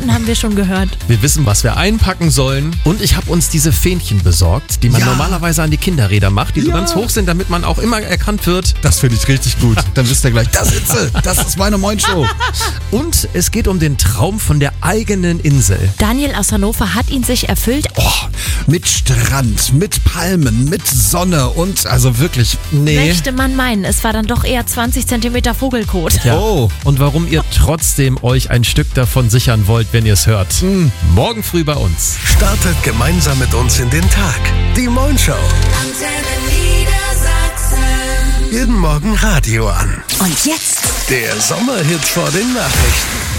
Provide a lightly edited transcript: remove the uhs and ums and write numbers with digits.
Klamotten haben wir schon gehört. Wir wissen, was wir einpacken sollen. Und ich habe uns diese Fähnchen besorgt, die man normalerweise an die Kinderräder macht, die so ganz hoch sind, damit man auch immer erkannt wird. Das finde ich richtig gut. Dann wisst ihr gleich, da sitze, das ist meine Moin-Show. Und es geht um den Traum von der eigenen Insel. Daniel aus Hannover hat ihn sich erfüllt. Mit Strand, mit Palmen, mit Sonne und also wirklich, Möchte man meinen, es war dann doch eher 20 cm Vogelkot. Ja. Und warum ihr trotzdem euch ein Stück davon sichern wollt, wenn ihr es hört. Morgen früh bei uns. Startet gemeinsam mit uns in den Tag. Die Moin-Show. Antenne Niedersachsen. Jeden Morgen Radio an. Und jetzt Der Sommerhit vor den Nachrichten.